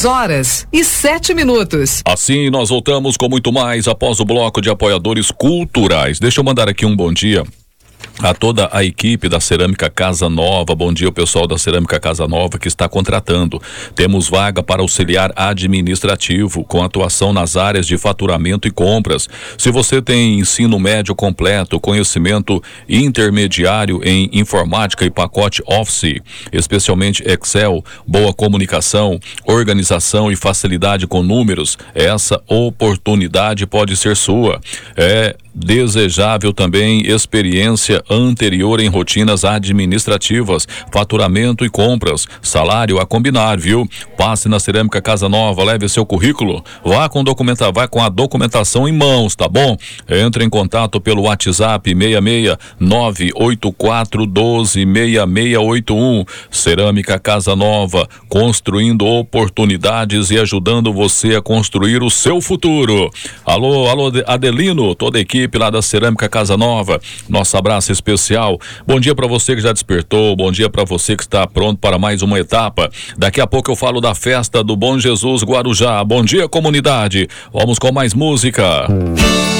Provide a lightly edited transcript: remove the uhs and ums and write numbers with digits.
6h07. Assim nós voltamos com muito mais após o bloco de apoiadores culturais. Deixa eu mandar aqui um bom dia a toda a equipe da Cerâmica Casa Nova. Bom dia, o pessoal da Cerâmica Casa Nova que está contratando. Temos vaga para auxiliar administrativo com atuação nas áreas de faturamento e compras. Se você tem ensino médio completo, conhecimento intermediário em informática e pacote Office, especialmente Excel, boa comunicação, organização e facilidade com números, essa oportunidade pode ser sua. É desejável também experiência anterior em rotinas administrativas, faturamento e compras, salário a combinar, viu? Passe na Cerâmica Casa Nova, leve seu currículo, vá com a documentação em mãos, tá bom? Entre em contato pelo WhatsApp 66984126681. Cerâmica Casa Nova, construindo oportunidades e ajudando você a construir o seu futuro. Alô Adelino, toda a equipe lá da Cerâmica Casa Nova, nosso abraço especial. Bom dia para você que já despertou, bom dia para você que está pronto para mais uma etapa. Daqui a pouco eu falo da festa do Bom Jesus Guarujá. Bom dia, comunidade. Vamos com mais música.